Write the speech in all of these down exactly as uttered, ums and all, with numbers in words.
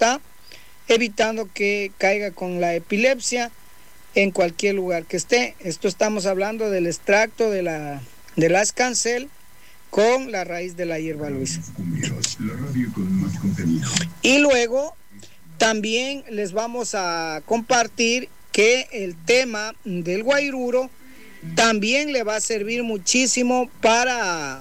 está, evitando que caiga con la epilepsia en cualquier lugar que esté. Esto estamos hablando del extracto de la, de la escancel con la raíz de la hierba luisa. Y luego también les vamos a compartir que el tema del guairuro también le va a servir muchísimo para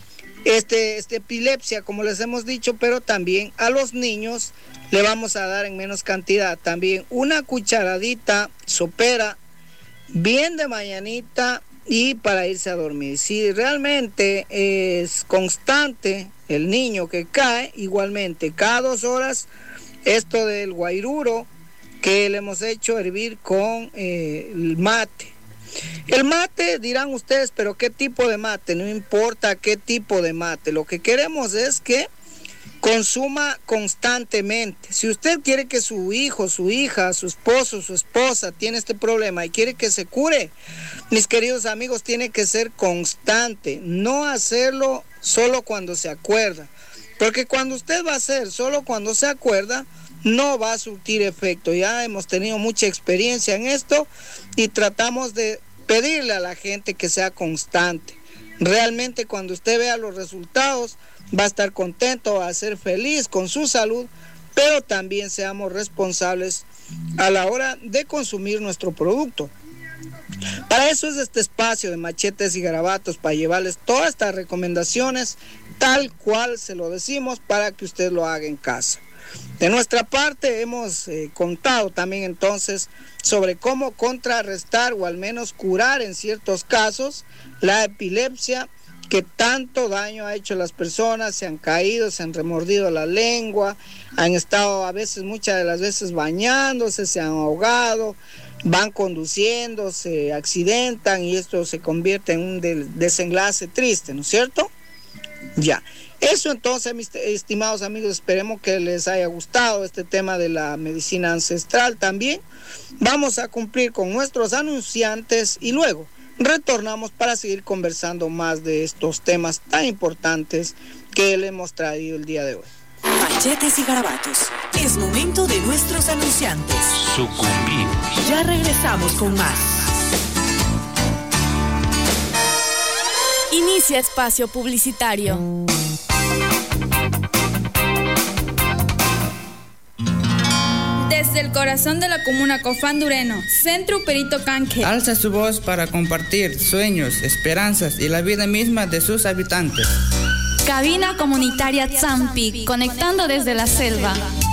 este, este epilepsia, como les hemos dicho, pero también a los niños le vamos a dar en menos cantidad. También una cucharadita sopera, bien de mañanita y para irse a dormir. Si realmente es constante el niño que cae, igualmente cada dos horas, esto del guairuro que le hemos hecho hervir con eh, el mate. El mate, dirán ustedes, pero ¿qué tipo de mate? No importa qué tipo de mate. Lo que queremos es que consuma constantemente. Si usted quiere que su hijo, su hija, su esposo, su esposa tiene este problema y quiere que se cure, mis queridos amigos, tiene que ser constante. No hacerlo solo cuando se acuerda. Porque cuando usted va a hacer solo cuando se acuerda, no va a surtir efecto. Ya hemos tenido mucha experiencia en esto y tratamos de pedirle a la gente que sea constante. Realmente cuando usted vea los resultados va a estar contento, va a ser feliz con su salud, pero también seamos responsables a la hora de consumir nuestro producto. Para eso es este espacio de Machetes y Garabatos, para llevarles todas estas recomendaciones tal cual se lo decimos para que usted lo haga en casa. De nuestra parte hemos eh, contado también entonces sobre cómo contrarrestar o al menos curar en ciertos casos la epilepsia que tanto daño ha hecho a las personas. Se han caído, se han remordido la lengua, han estado a veces, muchas de las veces bañándose, se han ahogado, van conduciendo, se accidentan y esto se convierte en un desenlace triste, ¿no es cierto? Ya. Eso entonces, mis estimados amigos, esperemos que les haya gustado este tema de la medicina ancestral también. Vamos a cumplir con nuestros anunciantes y luego retornamos para seguir conversando más de estos temas tan importantes que le hemos traído el día de hoy. Machetes y Garabatos. Es momento de nuestros anunciantes. Sucumbir. Ya regresamos con más. Inicia espacio publicitario. Desde el corazón de la comuna Cofandureno, Centro Perito Canque alza su voz para compartir sueños, esperanzas y la vida misma de sus habitantes. Cabina comunitaria Tzampi, conectando desde la selva.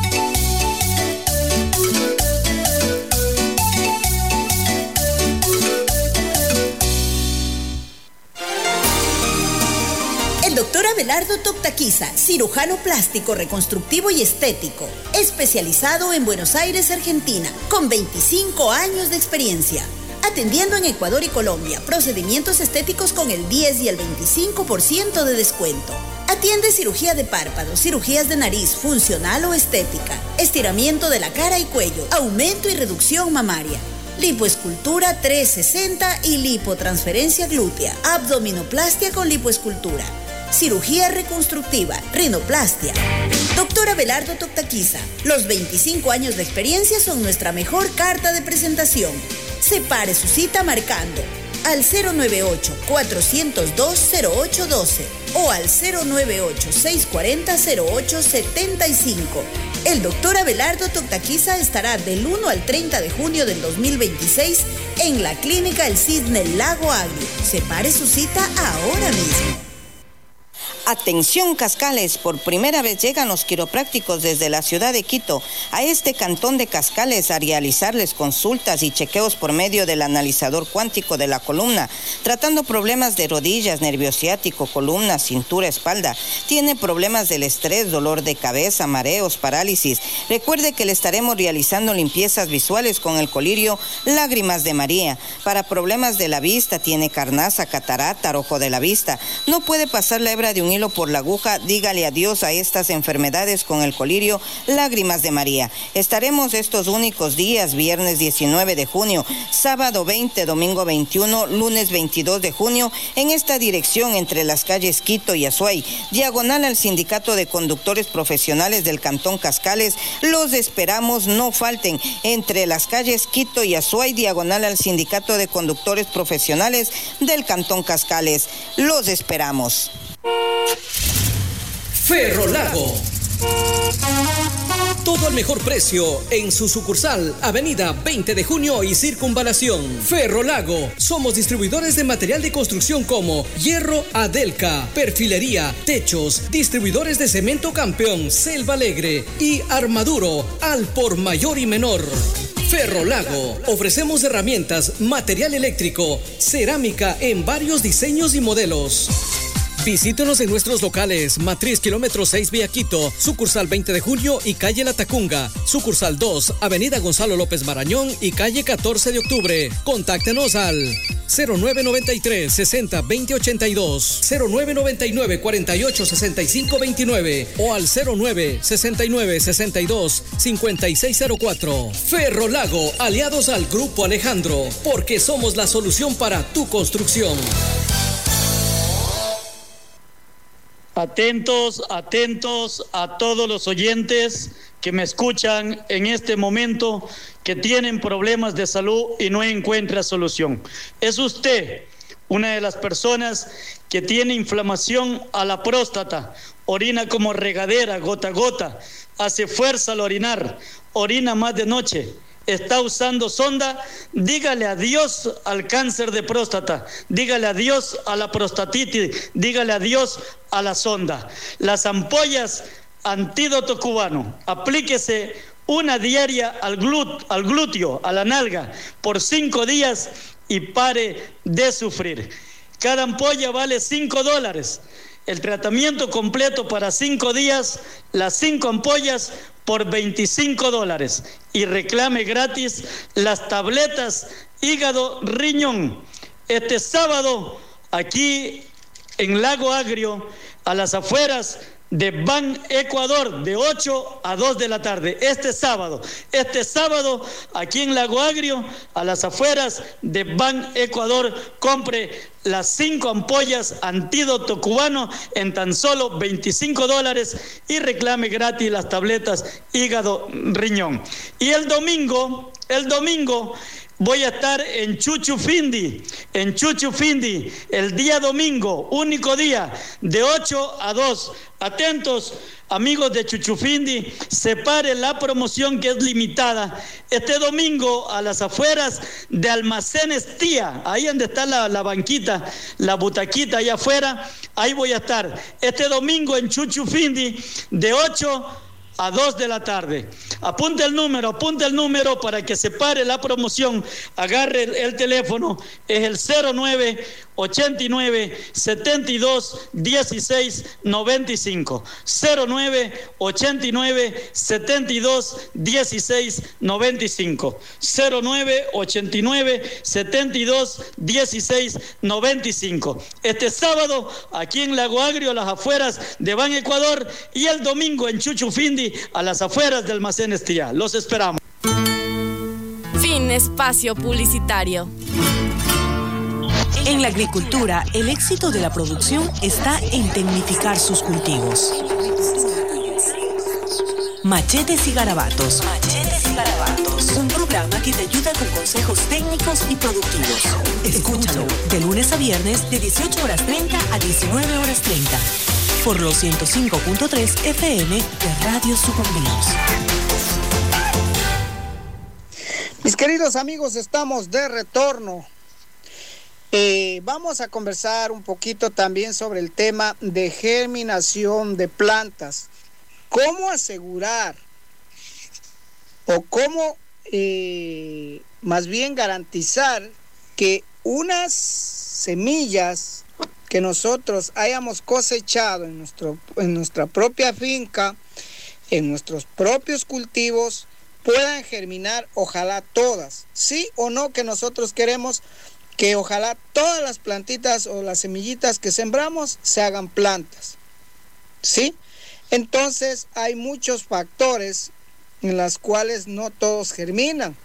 Doctor Abelardo Toctaquiza, cirujano plástico, reconstructivo y estético, especializado en Buenos Aires, Argentina, con veinticinco años de experiencia, atendiendo en Ecuador y Colombia, procedimientos estéticos con el diez y el veinticinco por ciento de descuento. Atiende cirugía de párpados, cirugías de nariz, funcional o estética, estiramiento de la cara y cuello, aumento y reducción mamaria, lipoescultura trescientos sesenta y lipotransferencia glútea, abdominoplastia con lipoescultura, cirugía reconstructiva, rinoplastia. Doctor Abelardo Toctaquiza, los veinticinco años de experiencia son nuestra mejor carta de presentación. Separe su cita marcando al cero nueve ocho, cuatro cero dos, cero ocho uno dos o al cero nueve ocho, seis cuatro cero, cero ocho siete cinco. El doctor Abelardo Toctaquiza estará del uno al treinta de junio del dos mil veintiséis en la Clínica El Cisne Lago Agrio. Separe su cita ahora mismo. Atención Cascales, por primera vez llegan los quiroprácticos desde la ciudad de Quito a este cantón de Cascales a realizarles consultas y chequeos por medio del analizador cuántico de la columna, tratando problemas de rodillas, nervio ciático, columna, cintura, espalda. Tiene problemas del estrés, dolor de cabeza, mareos, parálisis. Recuerde que le estaremos realizando limpiezas visuales con el colirio Lágrimas de María. Para problemas de la vista, tiene carnaza, catarata, ojo de la vista. No puede pasar la hebra de un hilo por la aguja, dígale adiós a estas enfermedades con el colirio Lágrimas de María. Estaremos estos únicos días, viernes diecinueve de junio, sábado veinte, domingo veintiuno, lunes veintidós de junio, en esta dirección entre las calles Quito y Azuay, diagonal al Sindicato de Conductores Profesionales del Cantón Cascales. Los esperamos, no falten, entre las calles Quito y Azuay, diagonal al Sindicato de Conductores Profesionales del Cantón Cascales. Los esperamos. Ferrolago. Todo al mejor precio en su sucursal, Avenida veinte de junio y Circunvalación. Ferrolago, somos distribuidores de material de construcción como hierro Adelca, perfilería, techos, distribuidores de cemento Campeón, Selva Alegre y Armaduro, al por mayor y menor. Ferrolago, ofrecemos herramientas, material eléctrico, cerámica en varios diseños y modelos. Visítenos en nuestros locales, Matriz Kilómetro seis Vía Quito, sucursal veinte de junio y calle La Tacunga, sucursal dos, Avenida Gonzalo López Marañón y calle catorce de octubre. Contáctenos al cero nueve noventa y tres, sesenta, veinte ochenta y dos, cero nueve noventa y nueve, cuarenta y ocho, sesenta y cinco veintinueve o al cero nueve, sesenta y nueve, sesenta y dos, cincuenta y seis cero cuatro. Ferrolago, aliados al Grupo Alejandro, porque somos la solución para tu construcción. Atentos, atentos a todos los oyentes que me escuchan en este momento, que tienen problemas de salud y no encuentra solución. ¿Es usted una de las personas que tiene inflamación a la próstata, orina como regadera, gota a gota, hace fuerza al orinar, orina más de noche, está usando sonda? Dígale adiós al cáncer de próstata, dígale adiós a la prostatitis, dígale adiós a la sonda. Las ampollas Antídoto Cubano, aplíquese una diaria al, glut, al glúteo, a la nalga, por cinco días y pare de sufrir. Cada ampolla vale cinco dólares. El tratamiento completo para cinco días, las cinco ampollas por veinticinco dólares. Y reclame gratis las tabletas hígado riñón. Este sábado, aquí en Lago Agrio, a las afueras de Ban Ecuador, de ocho a dos de la tarde. Este sábado, este sábado, aquí en Lago Agrio, a las afueras de Ban Ecuador, compre las cinco ampollas Antídoto Cubano en tan solo veinticinco dólares y reclame gratis las tabletas hígado riñón. Y el domingo, el domingo, voy a estar en Chuchufindi, en Chuchufindi, el día domingo, único día, de ocho a dos. Atentos, amigos de Chuchufindi, separe la promoción que es limitada. Este domingo, a las afueras de Almacenes Tía, ahí donde está la, la banquita, la butaquita allá afuera, ahí voy a estar. Este domingo en Chuchufindi, de ocho a dos de la tarde. Apunte el número, apunte el número para que se pare la promoción. Agarre el, el teléfono, es el cero nueve, ochenta y nueve, setenta y dos, dieciséis, noventa y cinco. cero nueve, ochenta y nueve, setenta y dos, dieciséis, noventa y cinco. cero nueve, ochenta y nueve, setenta y dos, dieciséis, noventa y cinco. Este sábado, aquí en Lago Agrio, a las afueras de Ban Ecuador, y el domingo en Chuchufindi, a las afueras del Almacén Estía. Los esperamos. Fin espacio publicitario. En la agricultura, el éxito de la producción está en tecnificar sus cultivos. Machetes y Garabatos. Machetes y Garabatos. Un programa que te ayuda con consejos técnicos y productivos. Escúchalo de lunes a viernes de dieciocho horas treinta a diecinueve horas treinta. Por los ciento cinco punto tres F M de Radio Sucumbíos. Mis queridos amigos, estamos de retorno. Eh, vamos a conversar un poquito también sobre el tema de germinación de plantas. ¿Cómo asegurar o cómo eh, más bien garantizar que unas semillas que nosotros hayamos cosechado en, nuestro, en nuestra propia finca, en nuestros propios cultivos, puedan germinar, ojalá todas? ¿Sí o no que nosotros queremos que ojalá todas las plantitas o las semillitas que sembramos se hagan plantas? ¿sí? Entonces hay muchos factores en los cuales no todos germinan.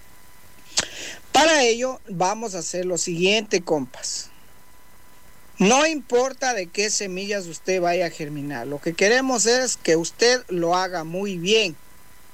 Para ello vamos a hacer lo siguiente, compas. No importa de qué semillas usted vaya a germinar, lo que queremos es que usted lo haga muy bien.